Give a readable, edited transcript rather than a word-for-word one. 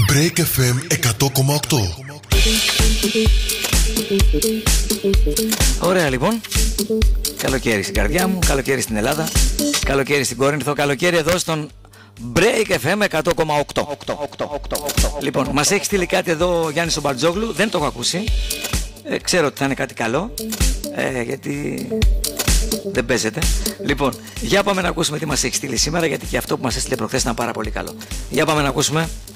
Break FM 100,8. Ωραία λοιπόν. Καλοκαίρι στην καρδιά μου, καλοκαίρι στην Ελλάδα, καλοκαίρι στην Κόρινθο, καλοκαίρι εδώ στον Break FM 100,8. Λοιπόν, μας έχει στείλει κάτι εδώ ο Γιάννης ο Μπαρτζόγλου, δεν το έχω ακούσει. Ξέρω ότι θα είναι κάτι καλό, γιατί δεν παίζεται. Λοιπόν, για πάμε να ακούσουμε τι μας έχει στείλει σήμερα, γιατί και αυτό που μας έστειλε προχθές ήταν πάρα πολύ καλό. Για πάμε να ακούσουμε.